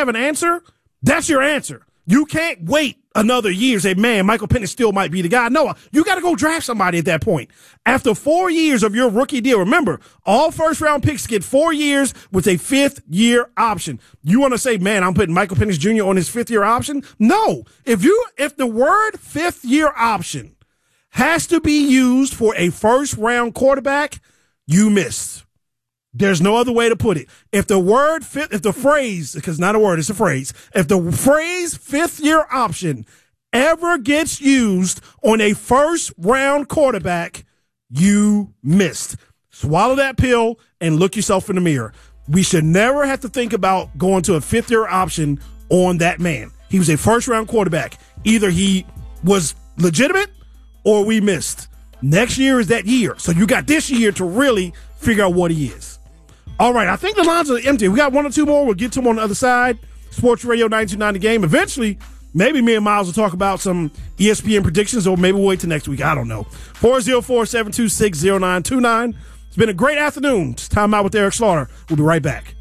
have an answer, that's your answer. You can't wait another year and say, man, Michael Penix still might be the guy. No, you got to go draft somebody at that point. After 4 years of your rookie deal, remember, all first-round picks get 4 years with a fifth-year option. You want to say, man, I'm putting Michael Penix Jr. on his fifth-year option? No. If the word fifth-year option has to be used for a first-round quarterback, you missed. There's no other way to put it. If the phrase, because not a word, it's a phrase, if the phrase fifth-year option ever gets used on a first-round quarterback, you missed. Swallow that pill and look yourself in the mirror. We should never have to think about going to a fifth-year option on that man. He was a first-round quarterback. Either he was legitimate or we missed. Next year is that year. So you got this year to really figure out what he is. All right, I think the lines are empty. We got one or two more. We'll get to them on the other side. Sports Radio 92.9 The Game. Eventually, maybe me and Miles will talk about some ESPN predictions, or maybe we'll wait till next week. I don't know. 404-726-0929. It's been a great afternoon. It's Time Out with Eric Slaughter. We'll be right back.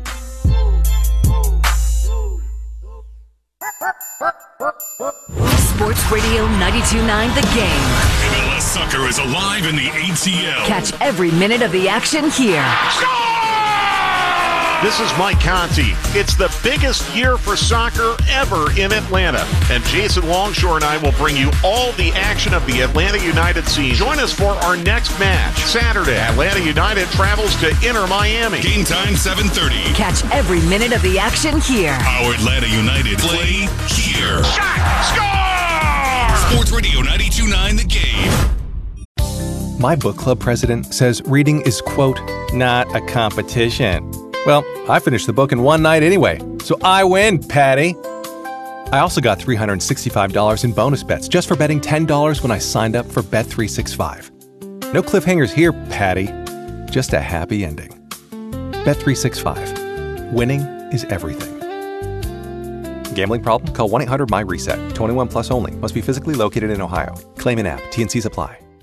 Sports Radio 92.9 The Game. MLS soccer is alive in the ATL. Catch every minute of the action here. This is Mike Conti. It's the biggest year for soccer ever in Atlanta. And Jason Longshore and I will bring you all the action of the Atlanta United season. Join us for our next match. Saturday, Atlanta United travels to Inter Miami. Game time 7:30. Catch every minute of the action here. Our Atlanta United play here. Shot! Score! Sports Radio 92.9 The Game. My book club president says reading is, quote, not a competition. Well, I finished the book in one night anyway, so I win, Patty. I also got $365 in bonus bets just for betting $10 when I signed up for Bet365. No cliffhangers here, Patty. Just a happy ending. Bet365. Winning is everything. Gambling problem? Call 1-800-MY-RESET. 21 plus only. Must be physically located in Ohio. Claim in app. T&Cs apply.